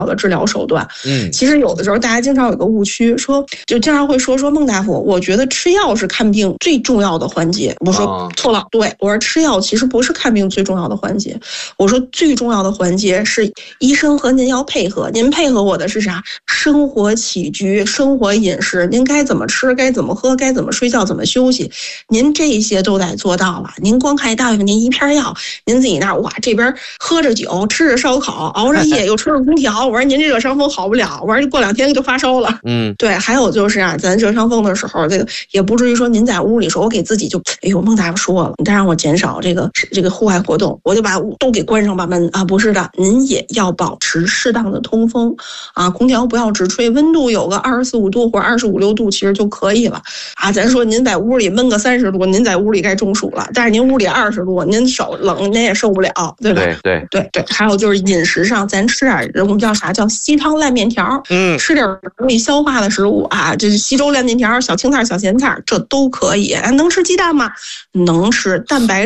的治疗手段。其实有的时候大家经常有个误区，就经常会说孟大夫，我觉得吃药是看病最重要的环节。我说错了，对，我说吃药其实不是看病最重要的环节，我说最重要的环节是医生和您要配合，您配合我的是啥？生活起居、生活饮食，您该怎么吃，该怎么喝，该怎么睡觉，怎么休息，您这些都得做到了。您光看大夫您一片药，您自己那哇这边喝着酒，吃着烧烤，熬着夜，又吹着空调，我说您这热伤风好不了，我说过2天就发烧了。对，还有就是咱热伤风的时候，这个也不至于说您在屋里说我给自己就孟大夫说了，你再让我减少这个户外活动，我就把屋都给关上把门啊，不是的，您也要保持适当的通风啊，空调不要直吹，温度有个24、5度或者25、6度其实就可以了啊。咱说您在屋里闷个30度，您在屋里该中暑了，但是您屋里20度，您手冷您也受不了，对吧？对。还有就是饮食上，咱吃点我们叫啥叫稀汤烂面条，吃点容易消化的食物啊，这是稀粥烂面条、小青菜、小咸菜，这都可以。能吃鸡蛋吗？能吃，蛋白